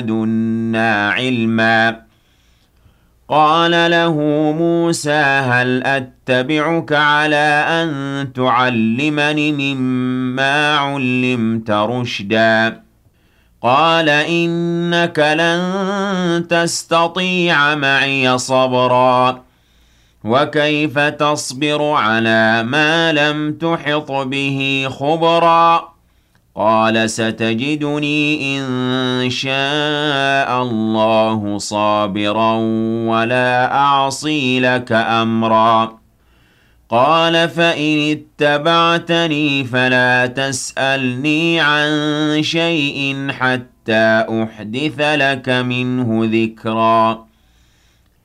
لدنا علما قال له موسى هل أتبعك على أن تعلمني مما علمت رشدا قال إنك لن تستطيع معي صبرا وكيف تصبر على ما لم تحط به خبرا قال ستجدني إن شاء الله صابرا ولا أعصي لك أمرا قال فإن اتبعتني فلا تسألني عن شيء حتى أحدث لك منه ذكرا